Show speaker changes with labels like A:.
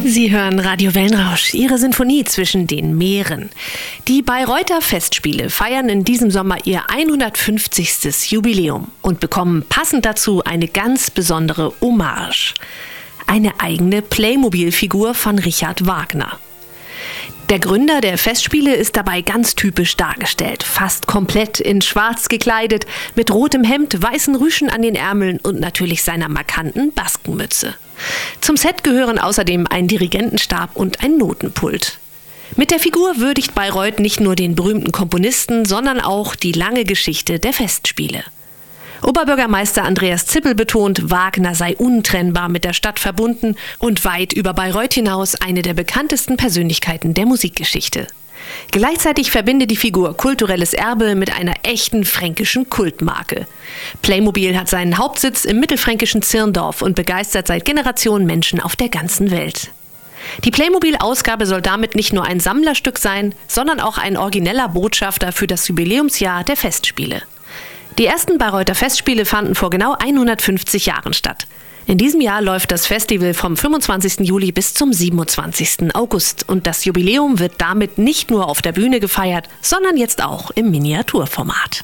A: Sie hören Radio Wellenrausch, Ihre Sinfonie zwischen den Meeren. Die Bayreuther Festspiele feiern in diesem Sommer ihr 150. Jubiläum und bekommen passend dazu eine ganz besondere Hommage. Eine eigene Playmobil-Figur von Richard Wagner. Der Gründer der Festspiele ist dabei ganz typisch dargestellt, fast komplett in schwarz gekleidet, mit rotem Hemd, weißen Rüschen an den Ärmeln und natürlich seiner markanten Baskenmütze. Zum Set gehören außerdem ein Dirigentenstab und ein Notenpult. Mit der Figur würdigt Bayreuth nicht nur den berühmten Komponisten, sondern auch die lange Geschichte der Festspiele. Oberbürgermeister Andreas Zippel betont, Wagner sei untrennbar mit der Stadt verbunden und weit über Bayreuth hinaus eine der bekanntesten Persönlichkeiten der Musikgeschichte. Gleichzeitig verbinde die Figur kulturelles Erbe mit einer echten fränkischen Kultmarke. Playmobil hat seinen Hauptsitz im mittelfränkischen Zirndorf und begeistert seit Generationen Menschen auf der ganzen Welt. Die Playmobil-Ausgabe soll damit nicht nur ein Sammlerstück sein, sondern auch ein origineller Botschafter für das Jubiläumsjahr der Festspiele. Die ersten Bayreuther Festspiele fanden vor genau 150 Jahren statt. In diesem Jahr läuft das Festival vom 25. Juli bis zum 27. August. Und das Jubiläum wird damit nicht nur auf der Bühne gefeiert, sondern jetzt auch im Miniaturformat.